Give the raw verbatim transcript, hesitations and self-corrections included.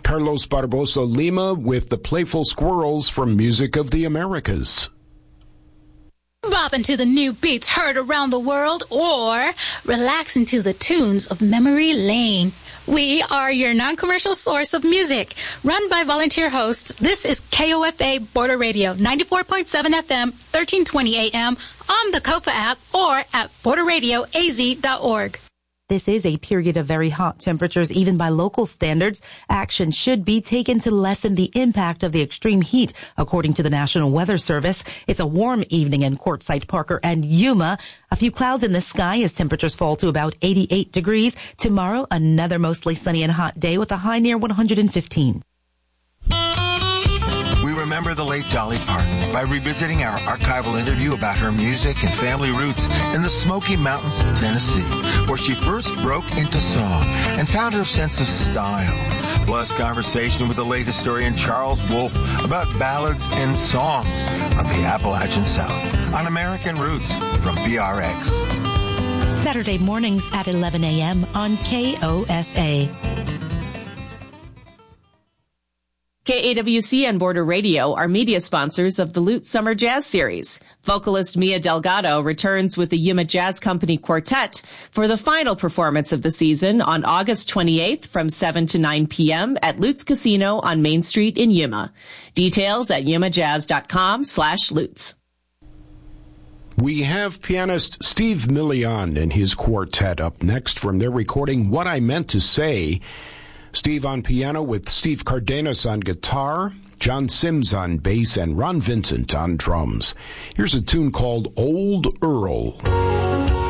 Carlos Barbosa Lima with the Playful Squirrels from Music of the Americas. Bopping to the new beats heard around the world, or relaxing to the tunes of Memory Lane. We are your non-commercial source of music. Run by volunteer hosts, this is K O F A Border Radio, ninety-four point seven F M, thirteen twenty A M, on the COPA app, or at border radio a z dot org. This is a period of very hot temperatures, even by local standards. Action should be taken to lessen the impact of the extreme heat, according to the National Weather Service. It's a warm evening in Quartzsite, Parker, and Yuma. A few clouds in the sky as temperatures fall to about eighty-eight degrees. Tomorrow, another mostly sunny and hot day with a high near one hundred fifteen. Remember the late Dolly Parton by revisiting our archival interview about her music and family roots in the Smoky Mountains of Tennessee, where she first broke into song and found her sense of style. Plus, conversation with the late historian Charles Wolfe about ballads and songs of the Appalachian South on American Roots from B R X. Saturday mornings at eleven A M on K O F A. K A W C and Border Radio are media sponsors of the Lutz Summer Jazz Series. Vocalist Mia Delgado returns with the Yuma Jazz Company Quartet for the final performance of the season on August twenty-eighth from seven to nine p.m. at Lutz Casino on Main Street in Yuma. Details at yumajazz.com slash Lutz. We have pianist Steve Millian and his quartet up next from their recording What I Meant to Say. Steve on piano with Steve Cardenas on guitar, John Sims on bass, and Ron Vincent on drums. Here's a tune called Old Earl.